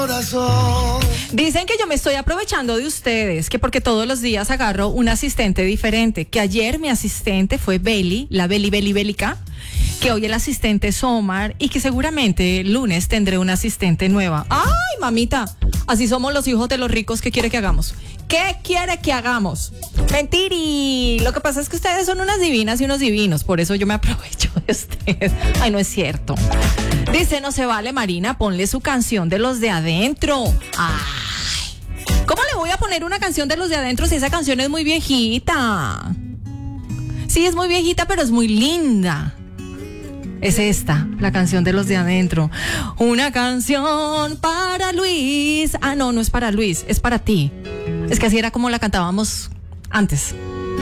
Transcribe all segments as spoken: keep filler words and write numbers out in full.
Dicen que yo me estoy aprovechando de ustedes, que porque todos los días agarro un asistente diferente, que ayer mi asistente fue Beli, la Beli Beli Bélica, que hoy el asistente es Omar y que seguramente el lunes tendré una asistente nueva. ¡Ay, mamita! Así somos los hijos de los ricos. ¿Qué quiere que hagamos? ¿Qué quiere que hagamos? Mentiri. Lo que pasa es que ustedes son unas divinas y unos divinos, por eso yo me aprovecho de ustedes. Ay, no es cierto. Dice, no se vale, Marina, ponle su canción de los de adentro. Ay, ¿cómo le voy a poner una canción de los de adentro si esa canción es muy viejita? Sí, es muy viejita, pero es muy linda. Es esta, la canción de los de adentro. Una canción para Luis. Ah, no, no es para Luis, es para ti. Es que así era como la cantábamos antes.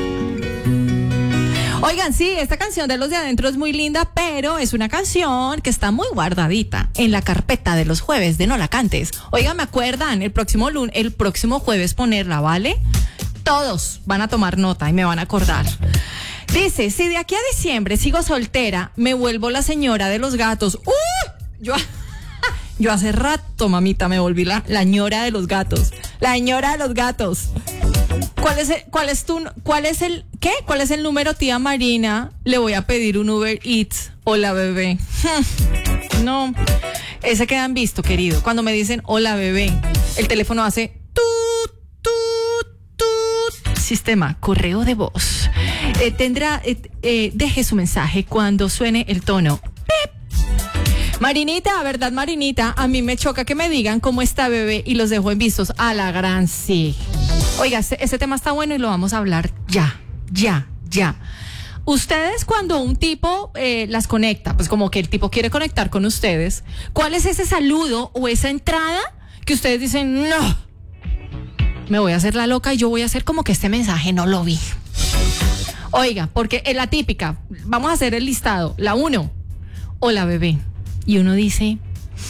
Oigan, sí, esta canción de los de adentro es muy linda, pero es una canción que está muy guardadita en la carpeta de los jueves de No La Cantes. Oigan, ¿me acuerdan? El próximo lun- el próximo jueves ponerla, ¿vale? Todos van a tomar nota y me van a acordar. Dice, si de aquí a diciembre sigo soltera, me vuelvo la señora de los gatos. ¡Uy! Yo, yo hace rato, mamita, me volví la, la ñora de los gatos. La ñora de los gatos. ¿Cuál es el, cuál es tu, cuál es el, qué? ¿Cuál es el número, tía Marina? Le voy a pedir un Uber Eats. Hola, bebé. No, ese quedan visto, querido. Cuando me dicen hola, bebé, el teléfono hace tut, tut, tut. Sistema, correo de voz. Eh, tendrá, eh, eh, deje su mensaje cuando suene el tono. ¡Pip! Marinita, ¿verdad, Marinita? A mí me choca que me digan cómo está, bebé, y los dejo en vistos. A la gran sí. Oiga, ese, ese tema está bueno y lo vamos a hablar ya, ya, ya. Ustedes cuando un tipo eh, las conecta, pues como que el tipo quiere conectar con ustedes, ¿cuál es ese saludo o esa entrada que ustedes dicen, no, me voy a hacer la loca y yo voy a hacer como que este mensaje no lo vi? Oiga, porque es la típica, vamos a hacer el listado. La uno, hola, bebé. Y uno dice,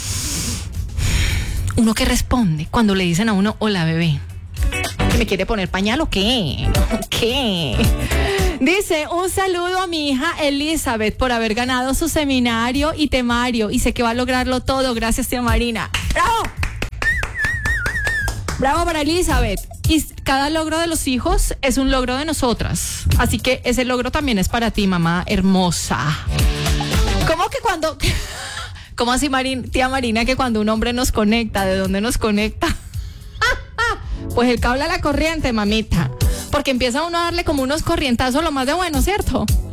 uno que responde cuando le dicen a uno, hola, bebé. ¿Que me quiere poner pañal o qué? ¿Qué? Dice, un saludo a mi hija Elizabeth por haber ganado su seminario y temario y sé que va a lograrlo todo. Gracias, tía Marina. ¡Bravo! Bravo para Elizabeth. Y cada logro de los hijos es un logro de nosotras. Así que ese logro también es para ti, mamá hermosa. ¿Cómo que cuando... ¿Cómo así, Marín, tía Marina, que cuando un hombre nos conecta, ¿de dónde nos conecta? Pues el cable a la corriente, mamita. Porque empieza uno a darle como unos corrientazos, lo más de bueno, ¿cierto?